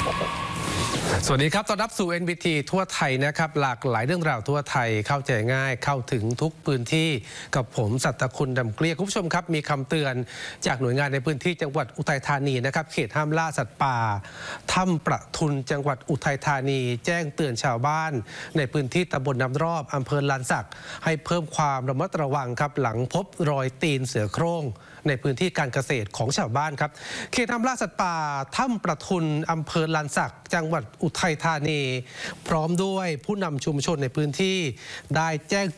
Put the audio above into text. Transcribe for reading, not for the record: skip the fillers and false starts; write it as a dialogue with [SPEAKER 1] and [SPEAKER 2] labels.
[SPEAKER 1] สวัสดีครับต้อนรับสู่ NBT ทั่วไทยนะครับหลากหลายเรื่องราวทั่วไทยเข้าใจง่ายเข้าถึงทุกพื้นที่กับผมสัตคุณดำเกลี้ยคุณผู้ชมครับมีคำเตือนจากหน่วยงานในพื้นที่จังหวัดอุทัยธานีนะครับเขตห้ามล่าสัตว์ป่าถ้ำประทุนจังหวัดอุทัยธานีแจ้งเตือนชาวบ้านในพื้นที่ตำบลน้ำรอบอำเภอลานสักให้เพิ่มความระมัดระวังครับหลังพบรอยตีนเสือโคร่งในพื้นที่การเกษตรของชาวบ้านครับเขตห้ามล่าสัตว์ป่าถ้ำประทุนอำเภอลานสักจังหวัดอุทัยธานีพร้อมด้วยผู้นำชุมชนในพื้นที่ได้แจ้ง